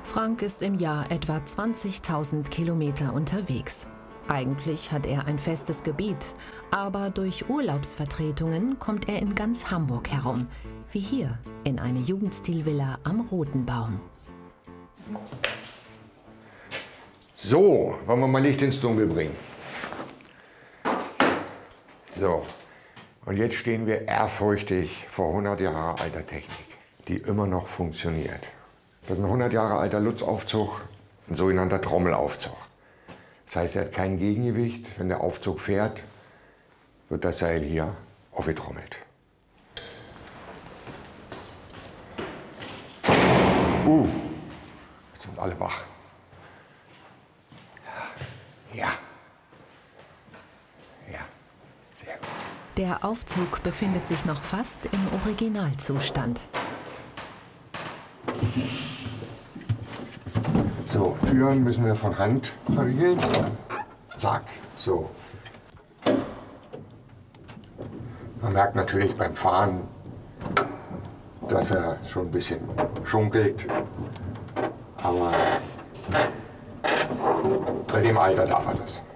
Frank ist im Jahr etwa 20.000 Kilometer unterwegs. Eigentlich hat er ein festes Gebiet, aber durch Urlaubsvertretungen kommt er in ganz Hamburg herum, wie hier in eine Jugendstilvilla am Roten Baum. So, wollen wir mal Licht ins Dunkel bringen. So, und jetzt stehen wir ehrfurchtig vor 100 Jahre alter Technik, die immer noch funktioniert. Das ist ein 100 Jahre alter Lutzaufzug, ein sogenannter Trommelaufzug. Das heißt, er hat kein Gegengewicht. Wenn der Aufzug fährt, wird das Seil hier aufgetrommelt. Jetzt sind alle wach. Ja. Ja, sehr gut. Der Aufzug befindet sich noch fast im Originalzustand. So, Türen müssen wir von Hand verriegeln. Zack, so. Man merkt natürlich beim Fahren, dass er schon ein bisschen schunkelt. Aber bei dem Alter darf er das.